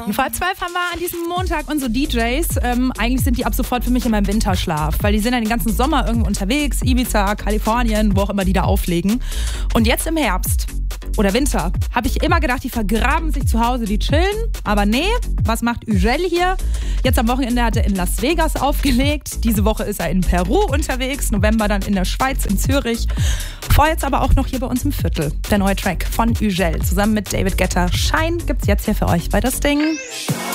Vor 12 haben wir an diesem Montag unsere DJs. Eigentlich sind die ab sofort für mich in meinem Winterschlaf, weil die sind ja den ganzen Sommer irgendwo unterwegs, Ibiza, Kalifornien, wo auch immer die da auflegen. Und jetzt im Herbst oder Winter habe ich immer gedacht, die vergraben sich zu Hause, die chillen. Aber nee, was macht Ugel hier? Jetzt am Wochenende hat er in Las Vegas aufgelegt. Diese Woche ist er in Peru unterwegs. November dann in der Schweiz, in Zürich. Vorher jetzt aber auch noch hier bei uns im Viertel. Der neue Track von Ugel zusammen mit David Guetta. Shine gibt's jetzt hier für euch bei Das Ding.